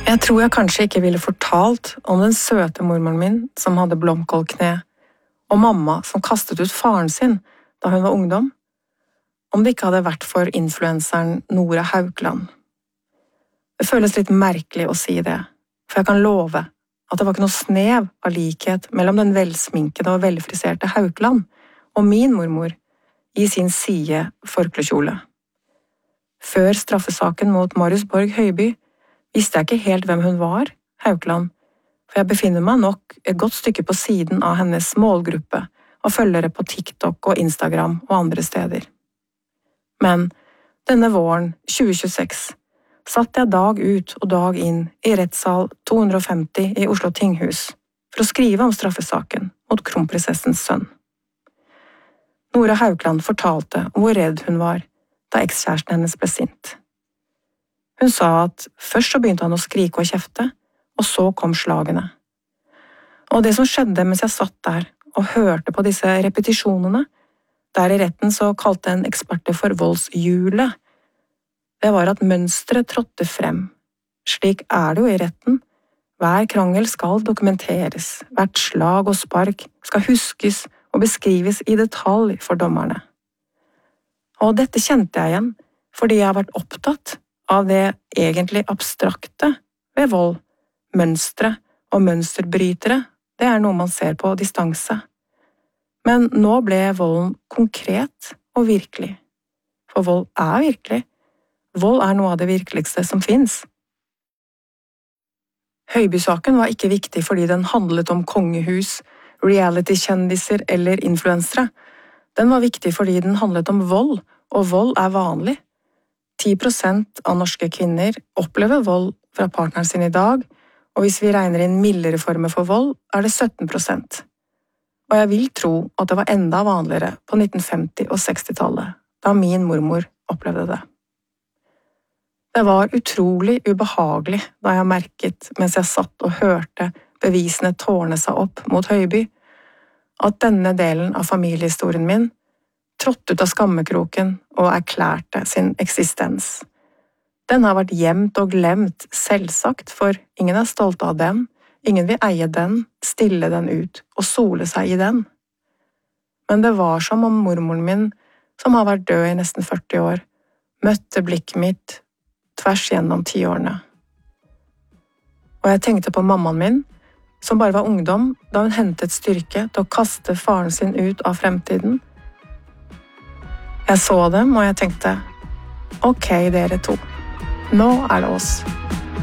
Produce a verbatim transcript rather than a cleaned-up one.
Jeg tror jeg kanskje ikke ville fortalt om den søte mormoren min som hadde blomkålkne, og mamma som kastet ut faren sin da hun var ungdom, om det ikke hadde vært for influenseren Nora Haukeland. Det føles litt merkelig å si det, for jeg kan love at det var ikke noe snev av likhet mellom den velsminkede og velfriserte Haukeland og min mormor i sin side forklekjole. Før straffesaken mot Marius Borg Høiby visste jeg ikke helt hvem hun var, Haukeland, for jeg befinner meg nok et godt stykke på siden av hennes målgruppe og følgere på TikTok og Instagram og andre steder. Men denne våren tjue tjueseks satt jeg dag ut og dag inn i rettssal to hundre og femti i Oslo Tinghus for å skrive om straffesaken mot kronprinsessens sønn. Nora Haukeland fortalte om hvor redd hun var da ekskjæresten hennes ble sint. Hun sa at først så begynte han å skrike og kjefte, og så kom slagene. Og det som skjedde mens jeg satt der og hørte på disse repetisjonene, der i retten så kalte en ekspert det for voldshjulet, det var at mønstret trådte frem. Slik er det jo i retten. Hver krangel skal dokumenteres, hvert slag og spark skal huskes og beskrives i detalj for dommerne. Og dette kjente jeg igjen, fordi jeg har vært opptatt av det egentlig abstrakte ved vold. Mønstre og mønsterbrytere, det er noe man ser på distanse. Men nå ble volden konkret og virkelig. For vold er virkelig. Vold er noe av det virkeligste som finnes. Høiby-saken var ikke viktig fordi den handlet om kongehus, reality-kjendiser eller influensere. Den var viktig fordi den handlet om vold, og vold er vanlig. ti prosent av norske kvinner opplever vold fra partneren sin i dag, og hvis vi regner inn mildere former for vold, er det sytten prosent. Og jeg vil tro at det var enda vanligere på nitten femti- og sekstitallet, da min mormor opplevde det. Det var utrolig ubehagelig da jeg merket, mens jeg satt og hørte bevisene tårne seg opp mot Høiby, at denne delen av familiehistorien min trådte ut av skammekroken og erklærte sin eksistens. Den har vært gjemt og glemt, selvsagt, for ingen er stolte av den, ingen vil eie den, stille den ut og sole seg i den. Men det var som om mormoren min, som har vært død i nesten førti år, møtte blikket mitt tvers gjennom tiårene. Og jeg tenkte på mammaen min, som bare var ungdom da hun hentet styrke til å kaste faren sin ut av fremtiden. Jeg så dem, og jeg tenkte, ok, dere to, nå er det oss.